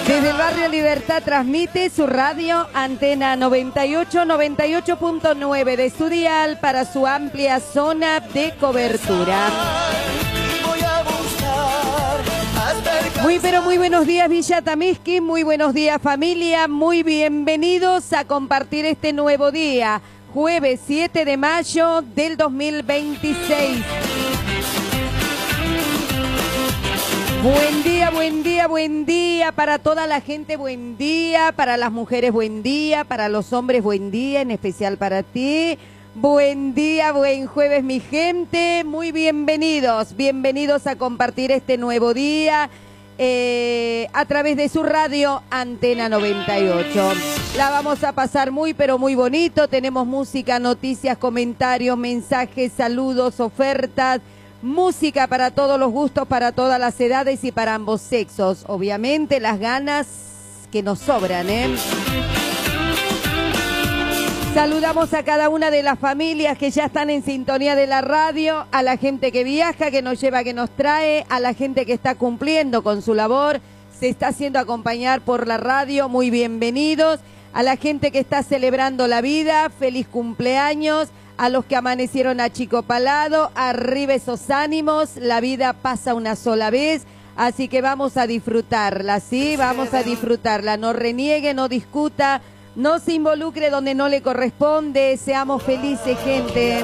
Desde el barrio Libertad transmite su radio Antena 98.9 de su dial para su amplia zona de cobertura. Muy pero muy buenos días Villa Tamisqui, muy buenos días familia, muy bienvenidos a compartir este nuevo día, jueves 7 de mayo del 2026. Buen día, buen día, buen día para toda la gente, buen día, para las mujeres buen día, para los hombres buen día, en especial para ti. Buen día, buen jueves mi gente, muy bienvenidos, bienvenidos a compartir este nuevo día a través de su radio Antena 98. La vamos a pasar muy pero muy bonito, tenemos música, noticias, comentarios, mensajes, saludos, ofertas. Música para todos los gustos, para todas las edades y para ambos sexos. Obviamente las ganas que nos sobran, ¿eh? Saludamos a cada una de las familias que ya están en sintonía de la radio, a la gente que viaja, que nos lleva, que nos trae, a la gente que está cumpliendo con su labor, se está haciendo acompañar por la radio, muy bienvenidos. A la gente que está celebrando la vida, feliz cumpleaños. A los que amanecieron achicopalado, arriba esos ánimos, la vida pasa una sola vez, así que vamos a disfrutarla, ¿sí? Vamos a disfrutarla, no reniegue, no discuta, no se involucre donde no le corresponde, seamos felices, gente.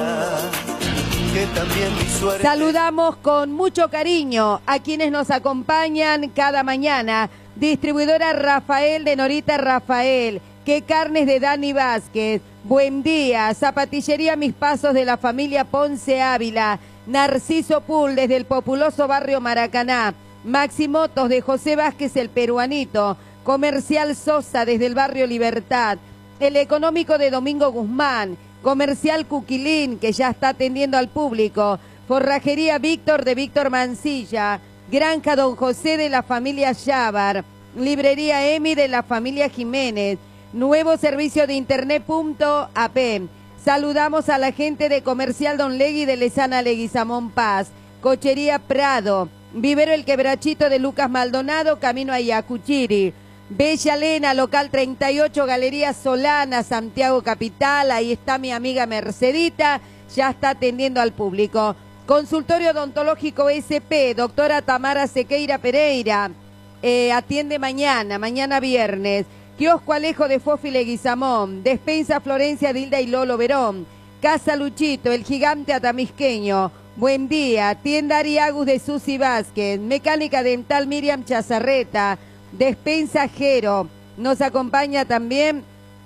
Saludamos con mucho cariño a quienes nos acompañan cada mañana. Distribuidora Rafael de Norita Rafael, que carnes de Dani Vázquez. Buen día, Zapatillería Mis Pasos de la familia Ponce Ávila, Narciso Pool desde el populoso barrio Maracaná, Maximotos de José Vázquez el Peruanito, Comercial Sosa desde el barrio Libertad, el Económico de Domingo Guzmán, Comercial Cuquilín que ya está atendiendo al público, Forrajería Víctor de Víctor Mancilla, Granja Don José de la familia Chávar, Librería Emi de la familia Jiménez, nuevo servicio de internet.ap. Saludamos a la gente de Comercial Don Legui de Lesana Leguizamón Paz, Cochería Prado, Vivero El Quebrachito de Lucas Maldonado, camino a Yacuchiri, Bella Lena, local 38, Galería Solana, Santiago Capital, ahí está mi amiga Mercedita, ya está atendiendo al público. Consultorio Odontológico SP, doctora Tamara Sequeira Pereira, atiende mañana viernes. Kiosco Alejo de Fofi Leguizamón, Despensa Florencia Dilda y Lolo Verón, Casa Luchito, El Gigante Atamisqueño, buen día, Tienda Ariagus de Susi Vázquez, Mecánica Dental Miriam Chazarreta, Despensa Jero, nos acompaña también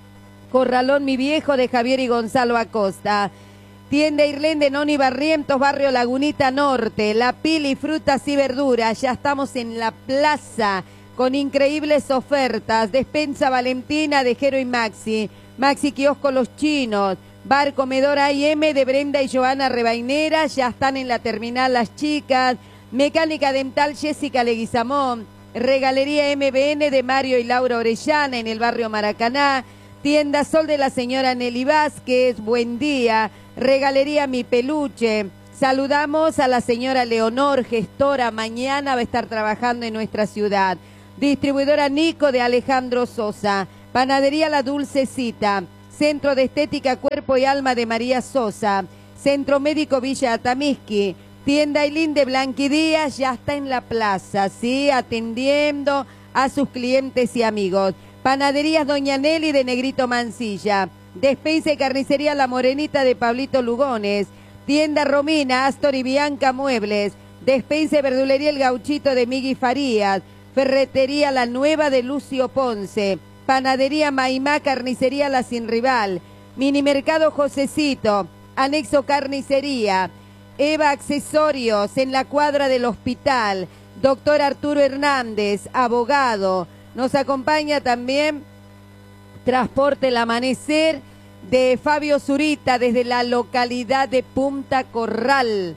Corralón Mi Viejo de Javier y Gonzalo Acosta, Tienda Irlén de Noni Barrientos, Barrio Lagunita Norte, La Pili Frutas y Verduras, ya estamos en la plaza, con increíbles ofertas, Despensa Valentina de Jero y Maxi, Maxi Kiosco Los Chinos, Bar Comedor A&M de Brenda y Joana Rebainera, ya están en la terminal las chicas, Mecánica Dental Jessica Leguizamón, Regalería MBN de Mario y Laura Orellana en el barrio Maracaná, Tienda Sol de la señora Nelly Vázquez, buen día, Regalería Mi Peluche. Saludamos a la señora Leonor, gestora, mañana va a estar trabajando en nuestra ciudad. Distribuidora Nico de Alejandro Sosa, Panadería La Dulcecita, Centro de Estética Cuerpo y Alma de María Sosa, Centro Médico Villa Atamisqui, Tienda Ailín de Blanqui Díaz, ya está en la plaza, ¿sí? Atendiendo a sus clientes y amigos. Panaderías Doña Nelly de Negrito Mancilla, Despensa y Carnicería La Morenita de Pablito Lugones, Tienda Romina, Astor y Bianca Muebles, Despensa y Verdulería El Gauchito de Migui Farías, Ferretería La Nueva de Lucio Ponce, Panadería Maimá, Carnicería La Sin Rival, Minimercado Josecito, Anexo Carnicería, Eva Accesorios en la cuadra del hospital, Doctor Arturo Hernández, abogado. Nos acompaña también Transporte El Amanecer de Fabio Zurita desde la localidad de Punta Corral.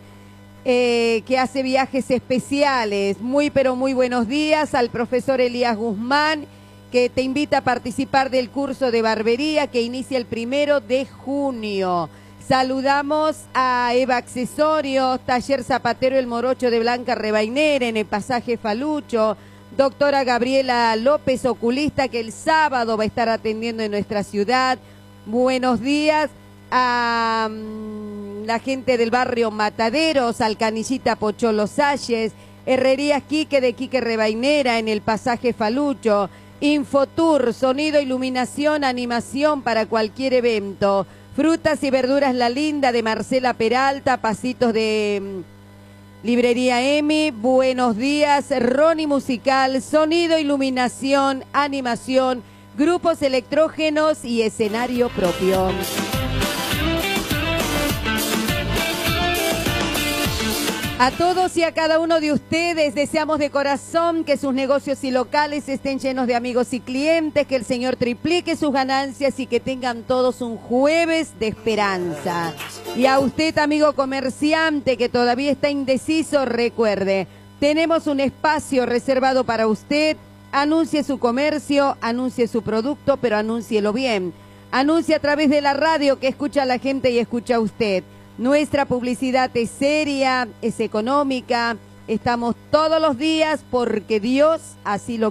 Que hace viajes especiales. Muy pero muy buenos días al profesor Elías Guzmán, que te invita a participar del curso de barbería que inicia el 1 de junio. Saludamos a Eva Accesorios, Taller Zapatero El Morocho de Blanca Rebainera en el pasaje Falucho, doctora Gabriela López, oculista, que el sábado va a estar atendiendo en nuestra ciudad. Buenos días a la gente del barrio Mataderos, Alcanillita Pocholo Salles, Herrerías Quique de Quique Rebainera en el pasaje Falucho, Infotour, sonido, iluminación, animación para cualquier evento. Frutas y verduras La Linda de Marcela Peralta, pasitos de Librería Emi. Buenos días, Ronnie Musical, sonido, iluminación, animación, grupos electrógenos y escenario propio. A todos y a cada uno de ustedes deseamos de corazón que sus negocios y locales estén llenos de amigos y clientes, que el Señor triplique sus ganancias y que tengan todos un jueves de esperanza. Y a usted, amigo comerciante, que todavía está indeciso, recuerde, tenemos un espacio reservado para usted. Anuncie su comercio, anuncie su producto, pero anúncielo bien. Anuncie a través de la radio que escucha a la gente y escucha a usted. Nuestra publicidad es seria, es económica, estamos todos los días porque Dios así lo